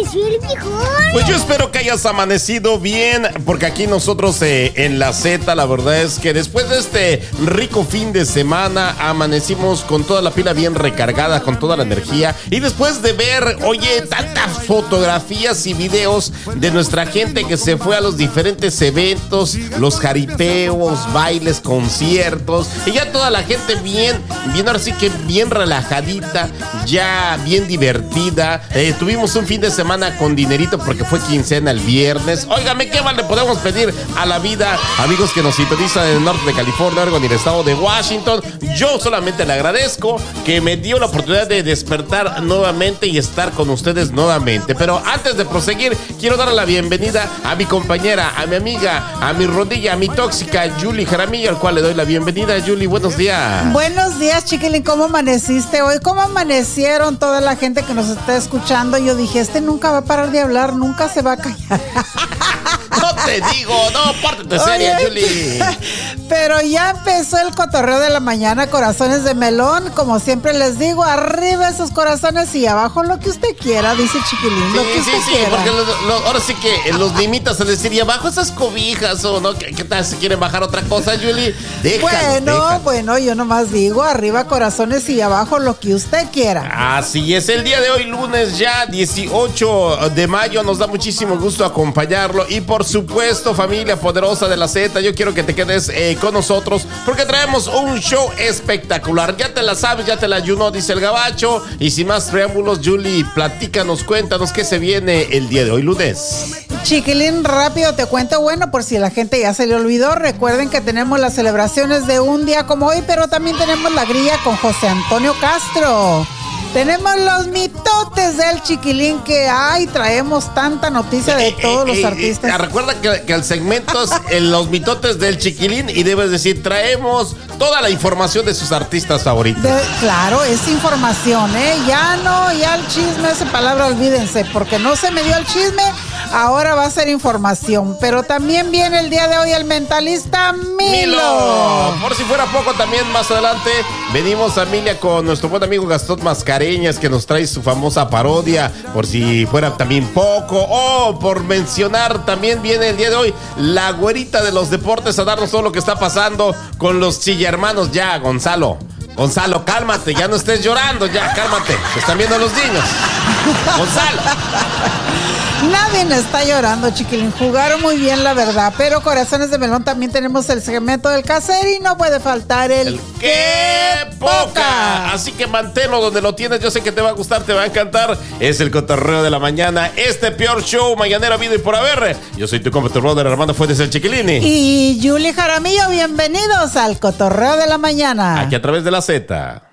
amaneció el viejón? Pues yo espero que hayas amanecido bien, porque aquí nosotros en la Z, la verdad es que después de este rico fin de semana, amanecimos con toda la pila bien recargada, con toda la energía. Y después de ver, oye, tantas fotografías y videos de nuestra gente que se fue a los diferentes eventos, los jaripeos, bailes, conciertos, y ya toda la gente bien, ahora sí que bien relajadita, ya bien divertida. Tuvimos un fin de semana con dinerito porque fue quincena el viernes. Óigame, ¿qué más le podemos pedir a la vida? Amigos que nos sintonizan en el norte de California, Oregon y el estado de Washington, yo solamente le agradezco que me dio la oportunidad de despertar nuevamente y estar con ustedes nuevamente. Pero antes de proseguir, quiero darle la bienvenida a mi compañera, a mi amiga, a mi rodilla, a mi tóxica Julie Jaramillo, al cual le doy la bienvenida. Julie, buenos días. Buenos días, chiquilín. ¿Cómo amaneciste hoy? ¿Cómo amanecieron toda la gente que nos está escuchando? Yo dije, nunca va a parar de hablar, nunca se va a callar. No te digo, no, pórtate seria, Julie. Pero ya empezó el cotorreo de la mañana, corazones de melón. Como siempre les digo, arriba esos corazones y abajo lo que usted quiera, dice Chiquilín, lo que usted quiera. Porque ahora sí que los limitas a decir, y abajo esas cobijas, o no, ¿qué tal si quieren bajar otra cosa, Julie? Bueno, yo nomás digo, arriba corazones y abajo lo que usted quiera. Así es, el día de hoy, lunes ya 18 de mayo, nos da muchísimo gusto acompañarlo. Y por supuesto, familia poderosa de la Z, yo quiero que te quedes con nosotros porque traemos un show espectacular. Ya te la sabes, ya te la ayunó, dice el gabacho. Y sin más preámbulos, Julie, platícanos, cuéntanos qué se viene el día de hoy, lunes. Chiquilín, rápido te cuento, bueno, por si la gente ya se le olvidó, recuerden que tenemos las celebraciones de un día como hoy, pero también tenemos la grilla con José Antonio Castro. Tenemos los mitotes del Chiquilín que traemos tanta noticia de todos los artistas. Recuerda que el segmento es los mitotes del Chiquilín y debes decir, traemos toda la información de sus artistas favoritos. Claro, es información, ya el chisme, esa palabra olvídense, porque no se me dio el chisme, ahora va a ser información. Pero también viene el día de hoy el mentalista Milo. Por si fuera poco, también más adelante venimos, familia, con nuestro buen amigo Gastón Mascareñas, que nos trae su famosa parodia, por si fuera también poco. Por mencionar, también viene el día de hoy la güerita de los deportes a darnos todo lo que está pasando con los chillermanos. Ya, Gonzalo, cálmate, ya no estés llorando, ya, cálmate, te están viendo los niños. Gonzalo. Nadie está llorando, Chiquilín. Jugaron muy bien, la verdad. Pero corazones de melón, también tenemos el segmento del caser y no puede faltar el ¡Qué poca! Así que manténlo donde lo tienes. Yo sé que te va a gustar, te va a encantar. Es el cotorreo de la mañana. Este peor show mañanero habido y por haber. Yo soy tu compa, tu brother Armando Fuentes, el Chiquilini. Y Julie Jaramillo, bienvenidos al cotorreo de la mañana. Aquí a través de la Z.